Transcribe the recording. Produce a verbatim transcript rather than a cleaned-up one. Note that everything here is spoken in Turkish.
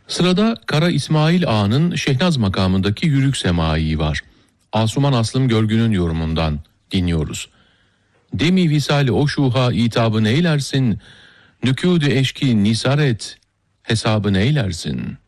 Sırada Kara İsmail Ağa'nın Şehnaz makamındaki Yürük Semai var. Asuman Aslım Görgü'nün yorumundan dinliyoruz. Demi visali o şuha itabı neylersin, nükûd-i eşki nisar et, hesabı neylersin?